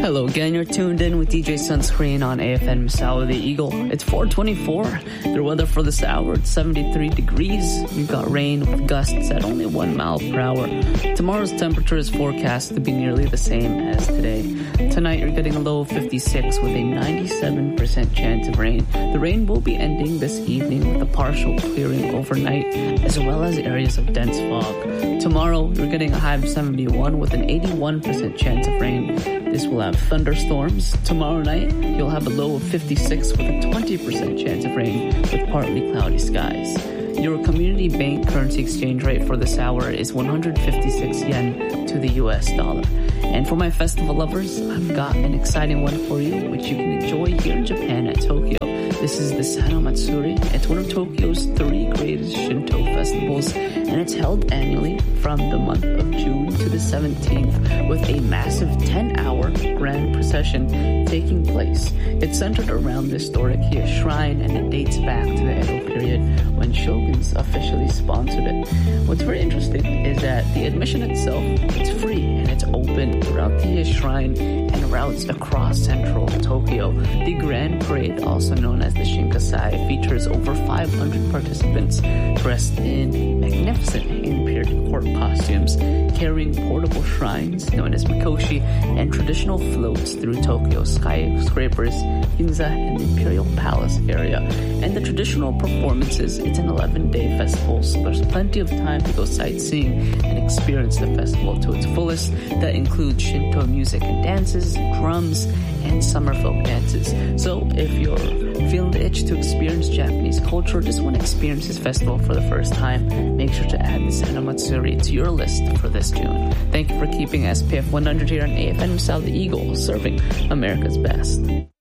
Hello again, you're tuned in with DJ Sunscreen on AFN Masao the Eagle. It's 4:24. The weather for this hour, it's 73 degrees. We've got rain with gusts at only 1 mile per hour. Tomorrow's temperature is forecast to be nearly the same as today. Tonight, you're getting a low of 56 with a 97% chance of rain. The rain will be ending this evening with a partial clearing overnight, as well as areas of dense fog. Tomorrow, you're getting a high of 71 with an 81% chance of rain. This will have thunderstorms. Tomorrow night, you'll have a low of 56 with a 20% chance of rain with partly cloudy skies. Your community bank currency exchange rate for this hour is 156 yen to the US dollar. And for my festival lovers, I've got an exciting one for you, which you can enjoy here in Japan at Tokyo. This is the Sano Matsuri. It's one of Tokyo's 3 greatest Shinto festivals, and it's held annually from the month of June to the 17th with a massive 10-hour grand procession taking place. It's centered around the historic Hiei Shrine, and it dates back to the Edo period when shoguns officially sponsored it. What's very interesting is that the admission itself, it's free and it's open throughout the Hiei Shrine and routes across central Tokyo. The Grand Parade, also known as the Shinkasai, features over 500 participants dressed in magnificent Heian-period court costumes, carrying portable shrines known as mikoshi and traditional floats through Tokyo's skyscrapers, Ginza, and the Imperial Palace area. And the traditional performances, it's an 11-day festival, so there's plenty of time to go sightseeing and experience the festival to its fullest. That includes Shinto music and dances, drums, and summer folk dances. So if you're feeling the itch to experience Japanese culture, just want to experience this festival for the first time, make sure to add the Sano Matsuri to your list for this June. Thank you for keeping SPF 100 here on AFN Masao the Eagle, serving America's best.